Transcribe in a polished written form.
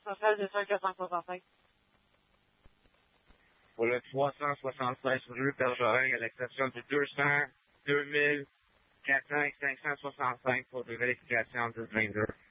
Total de 465. Pour le 376 rue Bergerin, à l'exception du 200, 2000, 400 et 565 pour des vérifications de 22.